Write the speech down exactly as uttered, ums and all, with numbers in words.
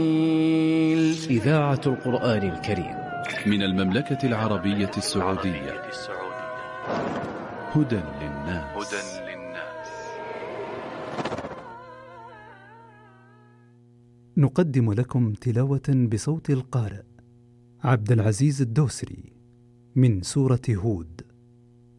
إذاعة القرآن الكريم من المملكة العربية السعودية. هدى للناس. نقدم لكم تلاوة بصوت القارئ عبد العزيز الدوسري من سورة هود.